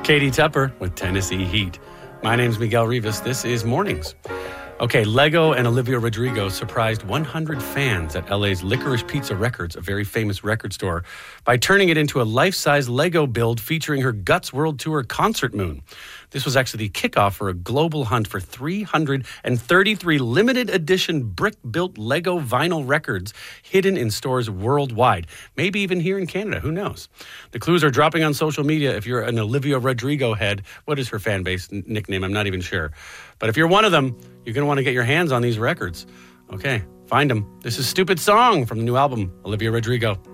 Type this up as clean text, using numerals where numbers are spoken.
Katie Tupper with Tennessee Heat. My name's Miguel Rivas. This is Mornings. Okay, Lego and Olivia Rodrigo surprised 100 fans at LA's Licorice Pizza Records, a very famous record store, by turning it into a life-size Lego build featuring her Guts World Tour concert moon. This was actually the kickoff for a global hunt for 333 limited edition brick-built Lego vinyl records hidden in stores worldwide, maybe even here in Canada. Who knows? The clues are dropping on social media. If you're an Olivia Rodrigo head, what is her fan base nickname? I'm not even sure. But if you're one of them, you're going to want to get your hands on these records. Okay, find them. This is Stupid Song from the new album, Olivia Rodrigo.